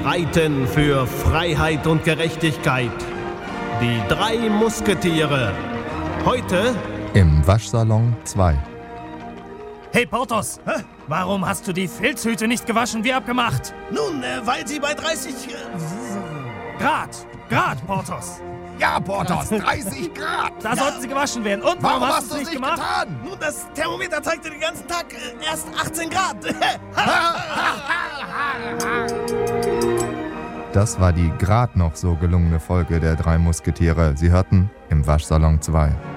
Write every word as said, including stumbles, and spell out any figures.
streiten für Freiheit und Gerechtigkeit. Die drei Musketiere. Heute im Waschsalon zwei. Hey Porthos, Hä? Warum hast du die Filzhüte nicht gewaschen wie abgemacht? Nun, äh, weil sie bei dreißig äh, Grad, Grad, Porthos. Ja, Porthos, dreißig Grad. Da ja. sollten sie gewaschen werden. Und warum, warum hast du es nicht gemacht? Getan? Nun, das Thermometer zeigte den ganzen Tag äh, erst achtzehn Grad. Das war die gerade noch so gelungene Folge der drei Musketiere. Sie hörten im Waschsalon zwei.